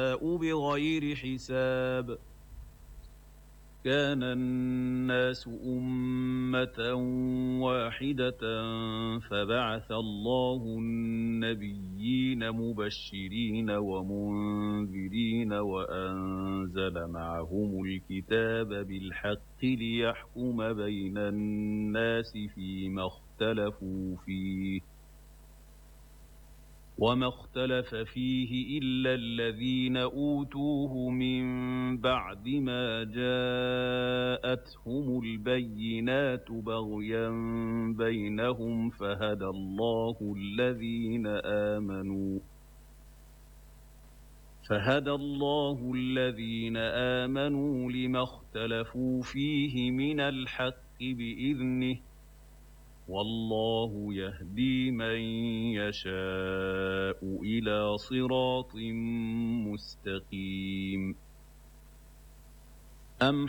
بغير حساب كان الناس أمة واحدة فبعث الله النبيين مبشرين ومنذرين وأنزل معهم الكتاب بالحق ليحكم بين الناس فيما اختلفوا فيه وما اختلف فيه إلا الذين أوتوه من بعد ما جاءتهم البينات بغيا بينهم فهدى الله الذين آمنوا لما اختلفوا فيه من الحق بإذنه والله يهدي من يشاء إلى صراط مستقيم. أم